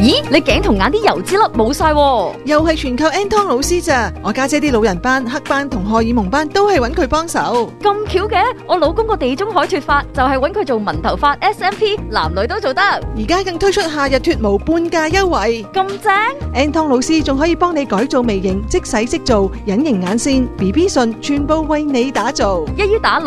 咦，你頸同眼啲油脂粒冇晒喎， 又係全靠 Anton 老師咋？我家姐啲老人班、黑班同荷爾蒙班都係揾佢幫手。 咁巧嘅？我老公個地中海脫髮就係揾佢做紋頭髮 SMP， 男女都做得。 而家更推出夏日脫毛半價優惠， 咁正 ！Anton 老師仲可以幫你改造眉形、即洗即做、隱形眼線、BB 唇，全部為你打造。 一於打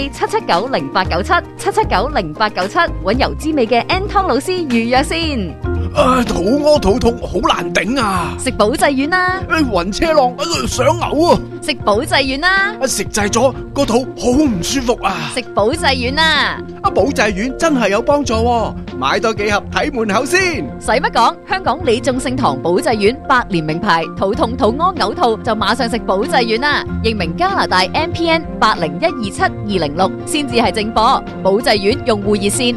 604-779-0897 揾油脂味嘅 Anton 老師預約先。 肚屙肚痛好難頂啊！ 食保濟丸啦， 暈車浪想嘔啊！ 食保濟丸啦， 食滯咗個肚好唔舒服啊！ 食保濟丸啦。 保濟丸真係有幫助喎，買多幾盒睇門口先。 使乜講？香港李眾聖堂保濟丸，百年名牌，肚痛、肚屙、嘔吐就馬上食保濟丸啦。認明加拿大 MPN 80127206先至係正貨。保濟丸用戶熱線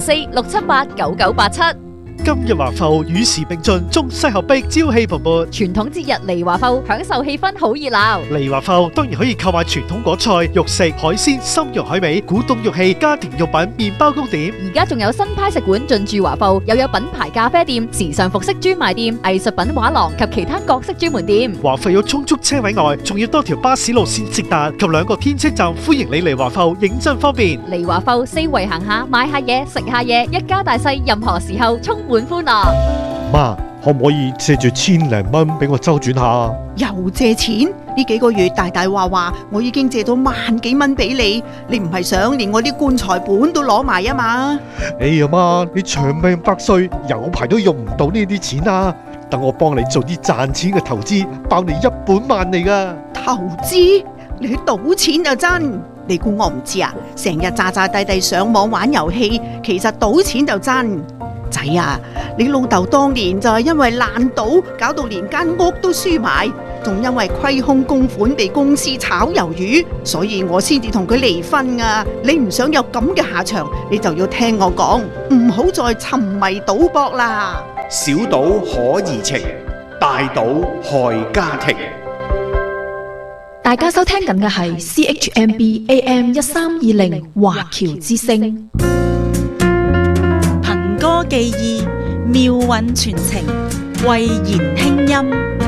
604-678-9987。 今日華埠與時並進，中西合璧，朝氣蓬勃。 傳統節日嚟華埠，享受氣氛好熱鬧。 嚟華埠當然可以購買傳統果菜、肉食、海鮮、參肉海味、古董玉器、家庭用品、麵包糕點。 而家仲有新派食館進駐華埠，又有品牌咖啡店、時尚服飾專賣店、藝術品畫廊及其他各式專門店。 華埠有充足車位外，仲要多條巴士路線直達及2個天車站，歡迎你嚟華埠，認真方便。 嚟華埠四圍行下，買下嘢，食下嘢，一家大細任何時候充滿歡樂。 媽，可唔可以借住1000零蚊俾我周轉下？ 又借錢？呢幾個月大大話話，我已經借到萬幾蚊俾你，你唔係想連我啲棺材本都攞埋啊嘛？ 哎呀媽，你長命百歲，有排都用唔到呢啲錢啊！等我幫你做啲賺錢嘅投資，包你1本萬利噶。 投資？你去賭錢就真？你估我唔知啊？成日詐詐諦諦上網玩遊戲，其實賭錢就真。仔啊，你老豆當年就係因為爛賭，搞到連間屋都輸埋，仲因為虧空公款被公司炒魷魚，所以我先至同佢離婚啊！你唔想有咁嘅下場，你就要聽我講，唔好再沉迷賭博啦。 小賭可怡情，大賭害家庭。 大家收聽緊嘅係 CHMB AM 1320華僑之聲。 憑歌寄意，妙韻傳情，慧言輕音。